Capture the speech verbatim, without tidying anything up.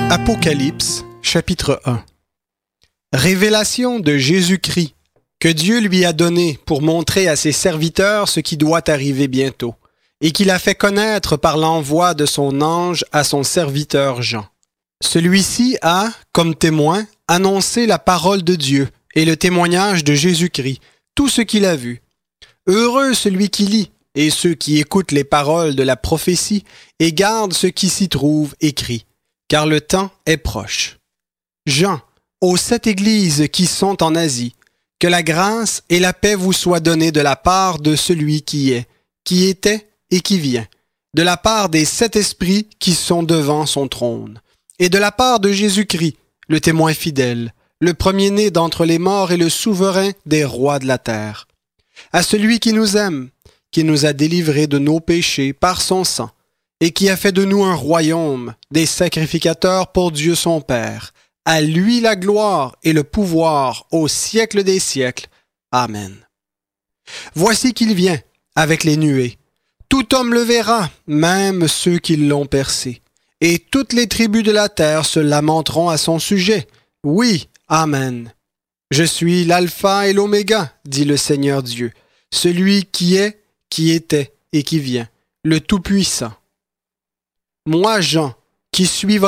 Apocalypse, chapitre un. Révélation de Jésus-Christ, que Dieu lui a donné pour montrer à ses serviteurs ce qui doit arriver bientôt, et qu'il a fait connaître par l'envoi de son ange à son serviteur Jean. Celui-ci a, comme témoin, annoncé la parole de Dieu et le témoignage de Jésus-Christ, tout ce qu'il a vu. Heureux celui qui lit, et ceux qui écoutent les paroles de la prophétie et gardent ce qui s'y trouve écrit, car le temps est proche. Jean, aux sept églises qui sont en Asie, que la grâce et la paix vous soient données de la part de celui qui est, qui était et qui vient, de la part des sept esprits qui sont devant son trône, et de la part de Jésus-Christ, le témoin fidèle, le premier-né d'entre les morts et le souverain des rois de la terre. À celui qui nous aime, qui nous a délivrés de nos péchés par son sang, et qui a fait de nous un royaume, des sacrificateurs pour Dieu son Père. À lui la gloire et le pouvoir au siècle des siècles. Amen. Voici qu'il vient avec les nuées. Tout homme le verra, même ceux qui l'ont percé. Et toutes les tribus de la terre se lamenteront à son sujet. Oui, Amen. Je suis l'alpha et l'oméga, dit le Seigneur Dieu, celui qui est, qui était et qui vient, le Tout-Puissant. Moi, Jean, qui suis votre